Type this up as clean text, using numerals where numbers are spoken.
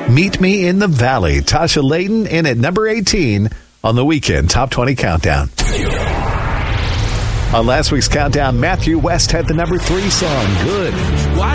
Meet Me in the Valley. Tasha Layden in at number 18 on the Weekend Top 20 Countdown. On last week's countdown, Matthew West had the number 3 song, Good.